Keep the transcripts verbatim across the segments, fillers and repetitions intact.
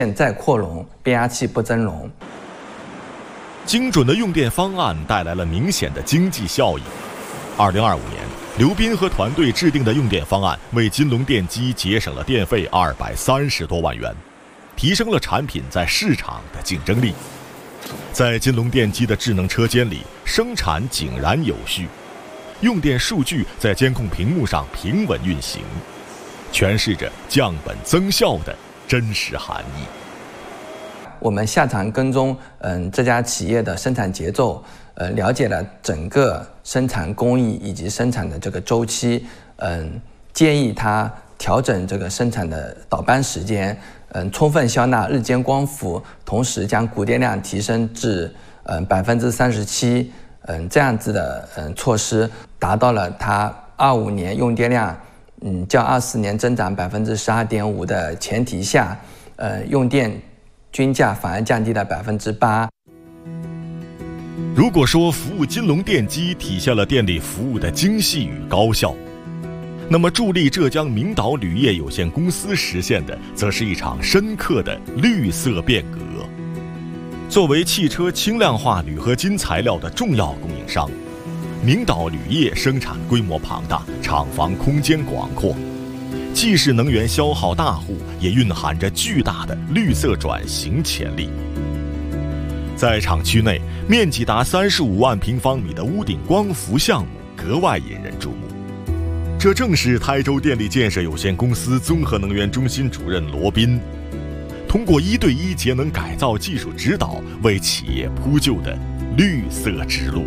再扩容，变压器不增容。 精准的用电方案带来了明显的经济效益。二零二五年，刘斌和团队制定的用电方案为金龙电机节省了电费二百三十多万元，提升了产品在市场的竞争力。在金龙电机的智能车间里，生产井然有序，用电数据在监控屏幕上平稳运行，诠释着降本增效的真实含义。 我们下场跟踪，嗯，这家企业的生产节奏，呃，了解了整个生产工艺以及生产的这个周期，嗯，建议他调整这个生产的倒班时间，嗯，充分消纳日间光伏，同时将谷电量提升至嗯百分之三十七，嗯，这样子的嗯措施，达到了他二五年用电量，嗯，较二四年增长百分之十二点五的前提下，呃，用电均价反而降低了百分之八。 如果说服务金龙电机体现了电力服务的精细与高效，那么助力浙江明岛铝业有限公司实现的，则是一场深刻的绿色变革。作为汽车轻量化铝合金材料的重要供应商，明岛铝业生产规模庞大，厂房空间广阔，既是能源消耗大户，也蕴含着巨大的绿色转型潜力。在厂区内，面积达三十五万平方米的屋顶光伏项目格外引人注目。这正是台州电力建设有限公司综合能源中心主任罗斌通过一对一节能改造技术指导，为企业铺就的绿色之路。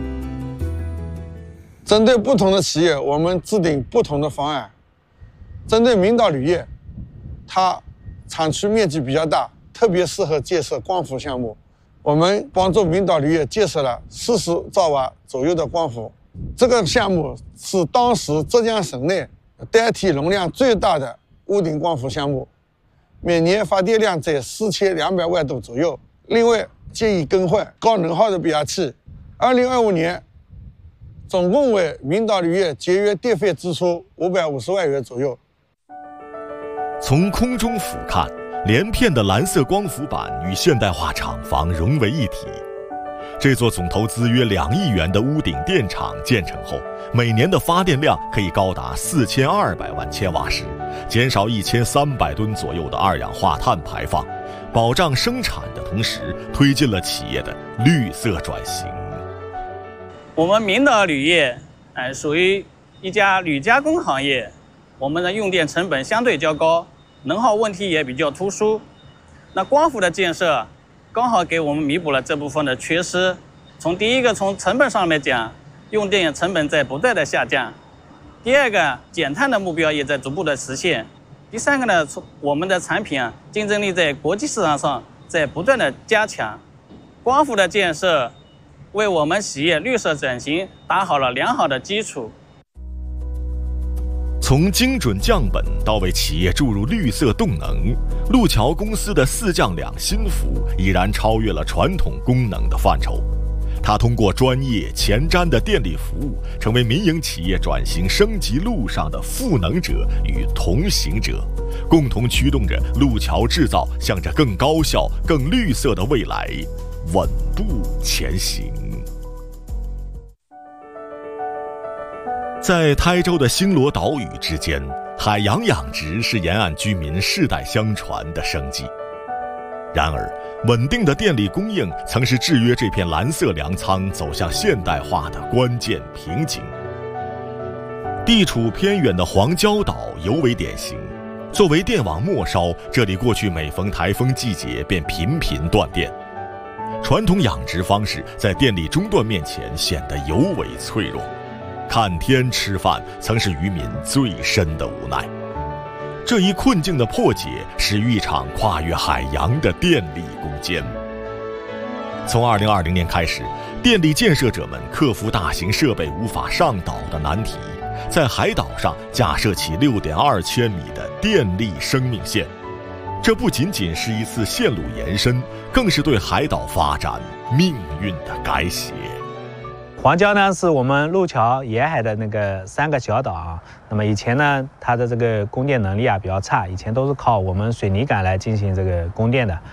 针对不同的企业，我们制定不同的方案。针对明岛铝业，它产区面积比较大，特别适合建设光伏项目。我们帮助明岛铝业建设了四十兆瓦左右的光伏。这个项目是当时浙江省内单体容量最大的屋顶光伏项目，每年发电量在四千两百万度左右。另外，建议更换高能耗的变压器。二零二五年，总共为明岛铝业节约电费支出五百五十万元左右。 从空中俯瞰，连片的蓝色光伏板与现代化厂房融为一体。这座总投资约两亿元的屋顶电厂建成后，每年的发电量可以高达四千二百万千瓦时，减少一千三百吨左右的二氧化碳排放，保障生产的同时，推进了企业的绿色转型。 我们明岛铝业，呃，属于一家铝加工行业，我们的用电成本相对较高，能耗问题也比较突出。那光伏的建设，刚好给我们弥补了这部分的缺失。从第一个，从成本上面讲，用电成本在不断的下降；第二个，减碳的目标也在逐步的实现；第三个呢，从我们的产品啊，竞争力在国际市场上在不断的加强。光伏的建设，为我们企业绿色转型打好了良好的基础。 从精准降本到为企业注入绿色动能，路桥公司的四降两新服已然超越了传统功能的范畴。它通过专业前瞻的电力服务，成为民营企业转型升级路上的赋能者与同行者，共同驱动着路桥制造向着更高效、更绿色的未来稳步前行。在台州的星罗岛屿之间，海洋养殖是沿岸居民世代相传的生计。然而，稳定的电力供应曾是制约这片蓝色粮仓走向现代化的关键瓶颈。地处偏远的黄礁岛尤为典型。作为电网末梢，这里过去每逢台风季节便频频断电。传统养殖方式在电力中断面前显得尤为脆弱。看天吃饭曾是渔民最深的无奈。这一困境的破解，始于一场跨越海洋的电力攻坚。从二零二零年开始，电力建设者们克服大型设备无法上岛的难题，在海岛上架设起六点二千米的电力生命线。这不仅仅是一次线路延伸，更是对海岛发展命运的改写。 黄礁呢是我们路桥沿海的那个三个小岛啊。那么以前呢，它的这个供电能力啊比较差，以前都是靠我们水泥杆来进行这个供电的。